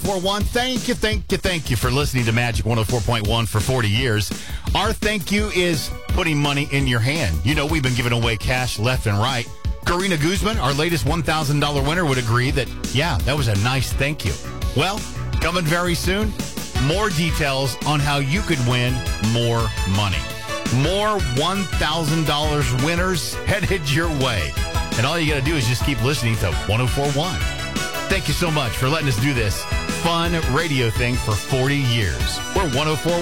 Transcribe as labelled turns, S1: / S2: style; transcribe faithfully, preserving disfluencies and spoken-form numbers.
S1: four one, thank you, thank you, thank you for listening to Magic one oh four point one for forty years. Our thank you is putting money in your hand. You know, we've been giving away cash left and right. Karina Guzman, our latest one thousand dollars winner, would agree that, yeah, that was a nice thank you. Well, coming very soon, more details on how you could win more money. More one thousand dollars winners headed your way. And all you got to do is just keep listening to one oh four point one. Thank you so much for letting us do this fun radio thing for forty years. We're one oh four point one.